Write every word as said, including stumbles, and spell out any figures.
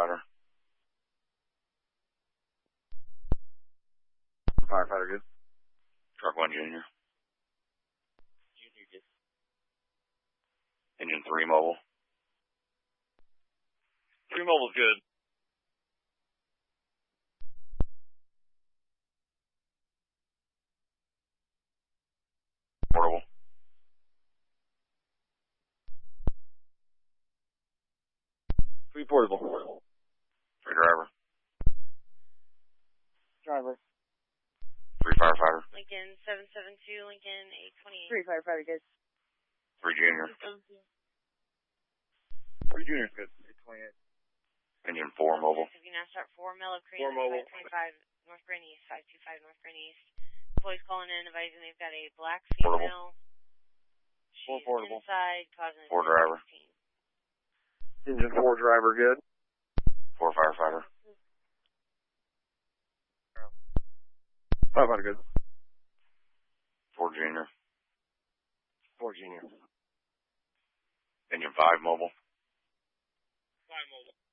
firefighter. Firefighter good. Truck one junior. Junior good. Engine three mobile. Three mobile's good. Portable. Three portable. Three driver. Driver. Three firefighter. Lincoln seven seven two, Lincoln eight twenty-eight. Three firefighter good. Three junior. Three junior's good. eight twenty-eight. Engine four mobile. If you now start four, Mellow Creek, Four mobile. five twenty-five, North Grand East, five two five, North Grand East. Employees calling in, advising they've got a black Portable. female. Four She's portable. inside, causing a Four ten driver. sixteen. Engine four driver good. Four firefighter. Firefighter good. Four junior. Four junior. Engine five mobile. Five mobile.